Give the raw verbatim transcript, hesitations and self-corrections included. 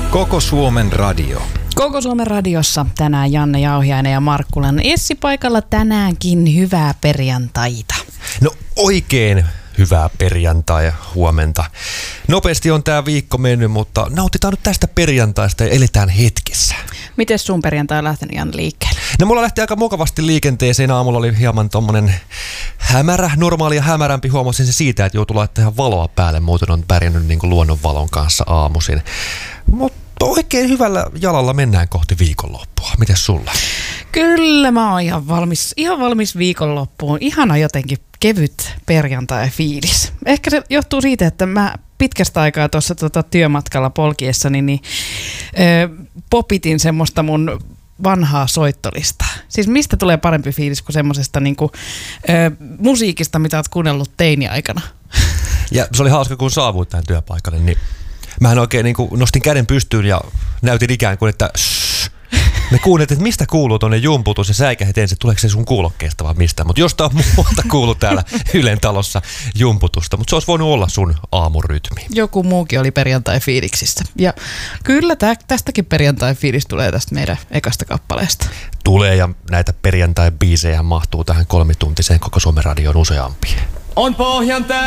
Koko Suomen radio. Koko Suomen radiossa tänään Janne Jauhiainen ja Markkulan Essi paikalla tänäänkin. Hyvää perjantaita. No oikein hyvää perjantai huomenta. Nopeasti on tää viikko mennyt, mutta nautitaan nyt tästä perjantaista ja eletään hetkessä. Miten sun perjantai on lähtenyt, Janne, liikkeelle? No mulla lähti aika mukavasti liikenteeseen. Aamulla oli hieman tommonen hämärä, normaalia hämärämpi. Huomasin se siitä, että joutuu laittaa ihan valoa päälle. Muuten on pärjännyt niin kuin luonnonvalon kanssa aamuisin. Mutta oikein hyvällä jalalla mennään kohti viikonloppua. Mites sulla? Kyllä mä oon ihan valmis, ihan valmis viikonloppuun. Ihana jotenkin kevyt perjantai-fiilis. Ehkä se johtuu siitä, että mä pitkästä aikaa tuossa tota työmatkalla polkiessani niin, ö, popitin semmoista mun vanhaa soittolistaa. Siis mistä tulee parempi fiilis kuin semmosesta niinku, ö, musiikista, mitä oot kuunnellut teini-aikana? Ja se oli hauska, kun saavuit tähän työpaikalle, niin mähän oikein niin kuin nostin käden pystyyn ja näytin ikään kuin, että shh. Me kuunneltiin, että mistä kuuluu tuonne jumputus ja säikähit ensin, että tuleeko se sun kuulokkeesta vai mistä. Mutta jostain muualta kuuluu täällä Ylen talossa jumputusta, mutta se olisi voinut olla sun aamurytmi. Joku muukin oli perjantai-fiiliksissä. Ja kyllä tä, tästäkin perjantai-fiilis tulee tästä meidän ekasta kappaleesta. Tulee, ja näitä perjantai-biisejä mahtuu tähän kolmituntiseen Koko Suomen radioon useampia. On pohjan tää.